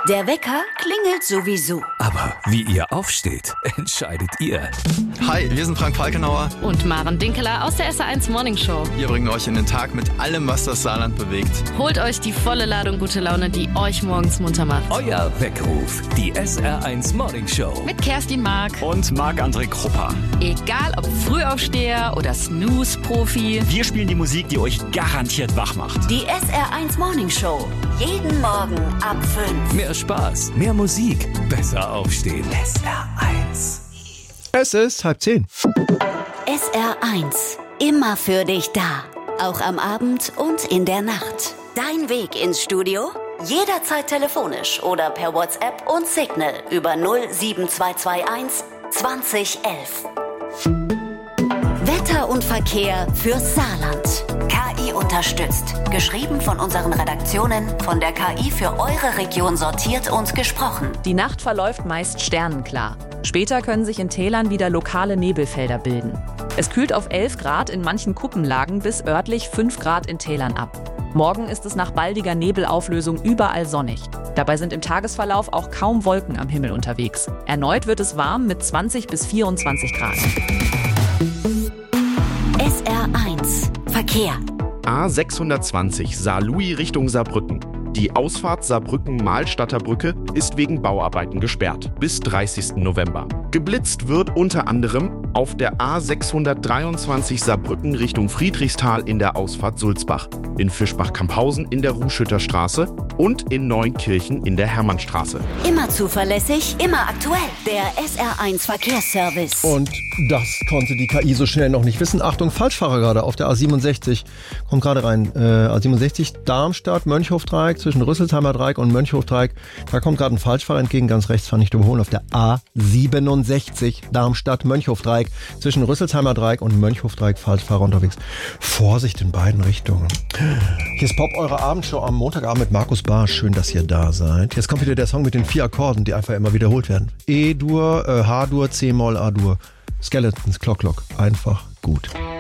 Der Wecker klingelt sowieso. Aber wie ihr aufsteht, entscheidet ihr. Hi, wir sind Frank Falkenauer und Maren Dinkeler aus der SR1 Morning Show. Wir bringen euch in den Tag mit allem, was das Saarland bewegt. Holt euch die volle Ladung gute Laune, die euch morgens munter macht. Euer Weckruf, die SR1 Morning Show. Mit Kerstin Mark und Marc-André Krupper. Egal ob Frühaufsteher oder Snooze-Profi. Wir spielen die Musik, die euch garantiert wach macht. Die SR1 Morning Show. Jeden Morgen ab 5. Mehr Spaß, mehr Musik, besser aufstehen. SR1. Es ist 9:30. SR1. Immer für dich da. Auch am Abend und in der Nacht. Dein Weg ins Studio? Jederzeit telefonisch oder per WhatsApp und Signal über 07221 2011. Wetter und Verkehr fürs Saarland. KI unterstützt. Geschrieben von unseren Redaktionen, von der KI für eure Region sortiert und gesprochen. Die Nacht verläuft meist sternenklar. Später können sich in Tälern wieder lokale Nebelfelder bilden. Es kühlt auf 11 Grad in manchen Kuppenlagen bis örtlich 5 Grad in Tälern ab. Morgen ist es nach baldiger Nebelauflösung überall sonnig. Dabei sind im Tagesverlauf auch kaum Wolken am Himmel unterwegs. Erneut wird es warm mit 20 bis 24 Grad. SR1 Verkehr. A620 Saarlouis Richtung Saarbrücken. Die Ausfahrt Saarbrücken-Mahlstadter Brücke ist wegen Bauarbeiten gesperrt bis 30. November. Geblitzt wird unter anderem auf der A623 Saarbrücken Richtung Friedrichsthal in der Ausfahrt Sulzbach, in Fischbach-Kamphausen in der Ruhschütterstraße und in Neunkirchen in der Hermannstraße. Immer zuverlässig, immer aktuell. Der SR1 Verkehrsservice. Und das konnte die KI so schnell noch nicht wissen. Achtung, Falschfahrer gerade auf der A67. Kommt gerade rein. A67 Darmstadt, Mönchhofdreieck zwischen Rüsselsheimer Dreieck und Mönchhofdreieck. Da kommt gerade ein Falschfahrer entgegen. Ganz rechts fahr nicht überholen auf der A67 Darmstadt, Mönchhofdreieck zwischen Rüsselsheimer Dreieck und Mönchhofdreieck. Falschfahrer unterwegs. Vorsicht in beiden Richtungen. Hier ist Pop, eure Abendshow am Montagabend mit Markus Barsch. Schön, dass ihr da seid. Jetzt kommt wieder der Song mit den 4 Akkorden, die einfach immer wiederholt werden. E-Dur, H-Dur, C-Moll, A-Dur. Skeletons, Clock, Clock. Einfach gut.